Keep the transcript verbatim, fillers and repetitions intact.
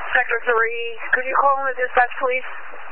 Sector three, could you call in the dispatch, please?